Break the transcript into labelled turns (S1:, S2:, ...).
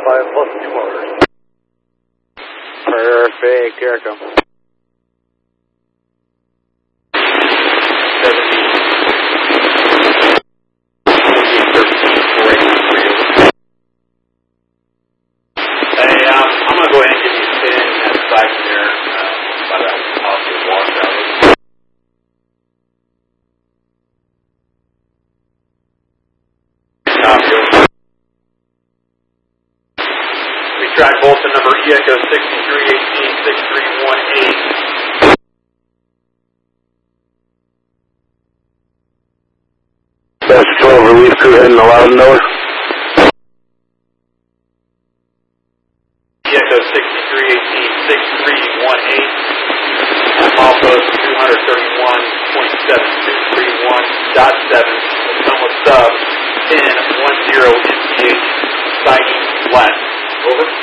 S1: plus 2 hours.
S2: Perfect, here I come.
S1: 70. Hey, I'm going to go ahead and give you a spin in that site there by that possible washout. We tried Bolton number E-Echo 6318-6318.
S3: That's 12 relief crew heading to Loudon, over.
S1: E-Echo 6318-6318. Milepost 231.7231.7. Oklahoma sub 1010 MPH. Sighting west. Over.